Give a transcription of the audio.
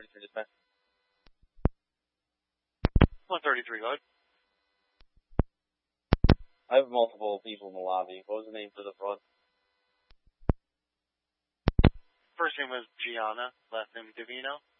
133 dispatch. 133, bud. I have multiple people in the lobby. What was the name for the fraud? First name was Gianna, last name Divino.